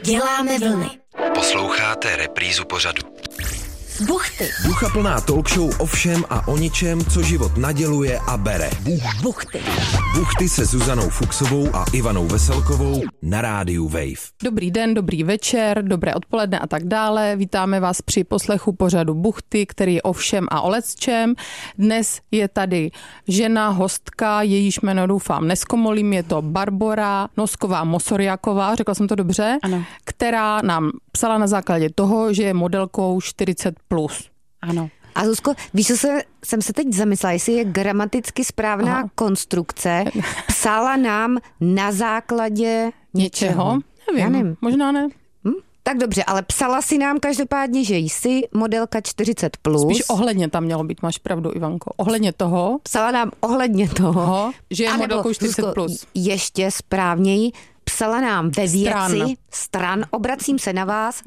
Děláme vlny. Posloucháte reprízu pořadu. Buchty. Duchaplná talk show o všem a o ničem, co život naděluje a bere. Buchty. Buchty se Zuzanou Fuchsovou a Ivanou Veselkovou na rádiu Wave. Dobrý den, dobrý večer, dobré odpoledne a tak dále. Vítáme vás při poslechu pořadu Buchty, který je o všem a o lecčem. Dnes je tady žena, hostka, jejíž jméno doufám neskomolím, je to Barbora Nosková-Mosoriaková, řekla jsem to dobře, ano. Která nám psala na základě toho, že je modelkou 40+. Ano. A Zuzko, víš, co jsem se teď zamyslela, jestli je gramaticky správná konstrukce, psala nám na základě něčeho. Nevím, Já nevím. Možná ne. Tak dobře, ale psala si nám každopádně, že jsi modelka 40+. Spíš ohledně tam mělo být, máš pravdu, Ivanko. Ohledně toho. Psala nám ohledně toho. Že je modelkou 40+. Zuzko, ještě správněji, psala nám ve věci stran, obracím se na vás,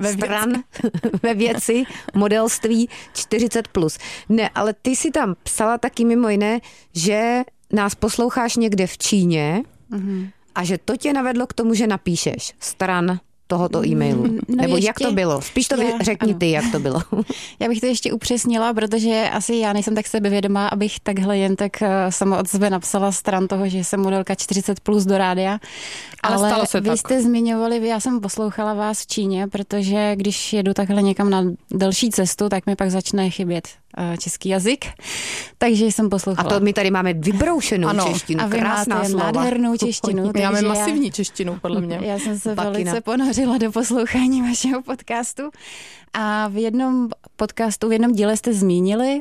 ve věci modelství 40+. Ne, ale ty si tam psala taky mimo jiné, že nás posloucháš někde v Číně a že to tě navedlo k tomu, že napíšeš stran tohoto e-mailu. Nebo jak to bylo? Spíš to řekni ty, jak to bylo. Já bych to ještě upřesnila, protože asi já nejsem tak sebevědomá, abych takhle jen tak sama od sebe napsala stran toho, že jsem modelka 40+ do rádia. Ale stalo se vy tak. jste zmiňovali, já jsem poslouchala vás v Číně, protože když jedu takhle někam na delší cestu, tak mi pak začne chybět český jazyk, takže jsem poslouchala. A to my tady máme vybroušenou češtinu, a vy krásná máte slova. nádhernou češtinu. My máme masivní češtinu, podle mě. Já jsem se velice ponořila do poslouchání vašeho podcastu a v jednom podcastu, v jednom díle jste zmínili,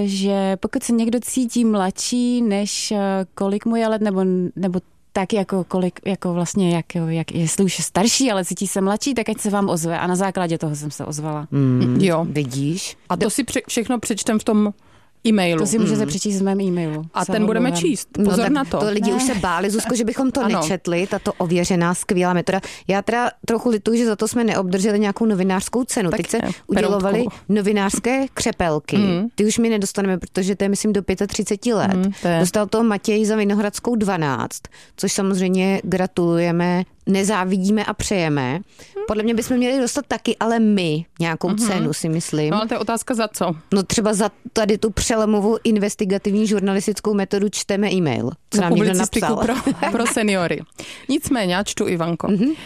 že pokud se někdo cítí mladší, než kolik mu je let, nebo tak jako kolik, jako vlastně, jak jestli už je starší, ale cítí se mladší, tak ať se vám ozve. A na základě toho jsem se ozvala. Jo. Vidíš? A to si všechno přečtem v tom e-mailu. To si můžete přečíst v mém e-mailu. A ten budeme číst. Pozor na to. To lidi už se báli, Zuzko, že bychom to nečetli, tato ověřená skvělá metoda. Já teda trochu lituju, že za to jsme neobdrželi nějakou novinářskou cenu. Tak teď se udělovaly novinářské křepelky. Ty už mi nedostaneme, protože to je, myslím, do 35 let. Dostal to Matěj za Vinohradskou 12, což samozřejmě gratulujeme, nezávidíme a přejeme. Podle mě bychom měli dostat taky, ale my nějakou cenu, si myslím. No ale to je otázka za co? No třeba za tady tu přelomovou investigativní žurnalistickou metodu čteme e-mail. Co nám někdo napsal. pro seniory. Nicméně, já čtu, Ivanko.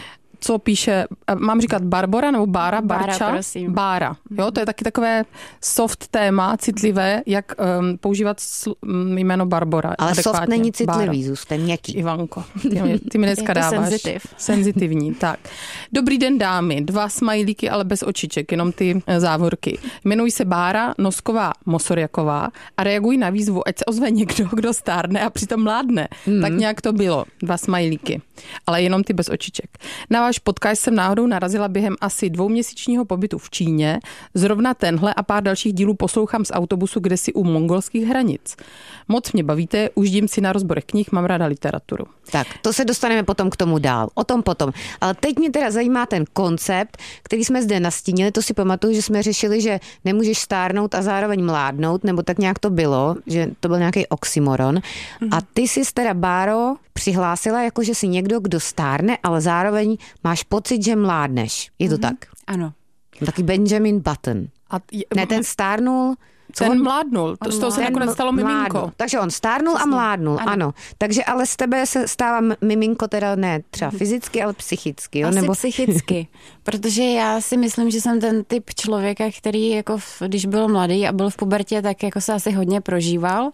Co píše, mám říkat Barbora nebo Bára? Barča? Prosím. Bára. Jo, to je taky takové soft téma, citlivé, jak používat jméno Barbora. Ale adekvátně. soft není citlivý, Zuz, ten měkký. Ivanko, ty mi dneska dáváš. Senzitivní, tak. Dobrý den, dámy. 2 smajlíky, ale bez očiček, jenom ty závorky. Jmenuji se Bára Nosková-Mosoriaková a reaguji na výzvu, ať se ozve někdo, kdo stárne a přitom mládne. Tak nějak to bylo. 2 smajlíky, ale jenom ty bez očiček. Na váš podcast jsem náhodou narazila během asi 2měsíčního pobytu v Číně. Zrovna tenhle a pár dalších dílů poslouchám z autobusu, kde si u mongolských hranic. Moc mě bavíte, uždím si na rozborech knih, mám ráda literaturu. Tak, to se dostaneme potom k tomu dál. O tom potom. Ale teď mě teda zajímá ten koncept, který jsme zde nastínili. To si pamatuju, že jsme řešili, že nemůžeš stárnout a zároveň mládnout, nebo tak nějak to bylo, že to byl nějaký oxymoron. A ty jsi teda, Báro, přihlásila, jako že jsi někdo, kdo stárne, ale zároveň máš pocit, že mládneš. Je to tak? Ano. Taky Benjamin Button. Ne, ten stárnul. Ten mládnul, z toho se nakonec stalo miminko. Takže on stárnul a mládnul, ano. Takže ale z tebe se stává miminko teda ne třeba fyzicky, ale psychicky. Jo? Asi nebo psychicky, protože já si myslím, že jsem ten typ člověka, který jako když byl mladý a byl v pubertě, tak jako se asi hodně prožíval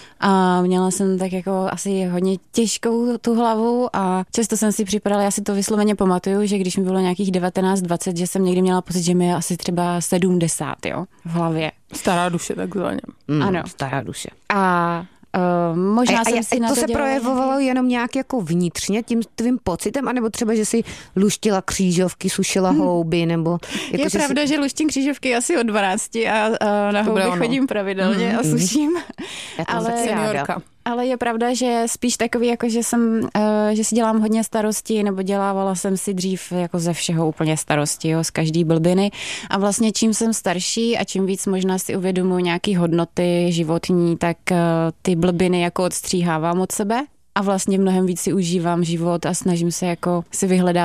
a měla jsem tak jako asi hodně těžkou tu hlavu a často jsem si připadala, já si to vysloveně pamatuju, že když mi bylo nějakých 19-20, že jsem někdy měla pocit, že mi je asi třeba 70, jo, v hlavě. Stará duše, takzvaně. Ano. Stará duše. A možná jsem si na to se projevovalo jenom nějak jako vnitřně tím tvým pocitem, anebo třeba, že si luštila křížovky, sušila houby, nebo... Jako, je pravda, že luštím křížovky asi od 12 a na houby chodím pravidelně a suším. Ale seniorka. Ale je pravda, že spíš takový, jako že si dělám hodně starosti, nebo dělávala jsem si dřív jako ze všeho úplně starosti, jo, z každý blbiny. A vlastně čím jsem starší a čím víc možná si uvědomuji nějaký hodnoty životní, tak ty blbiny jako odstříhávám od sebe. A vlastně mnohem víc si užívám život a snažím se jako si vyhledávat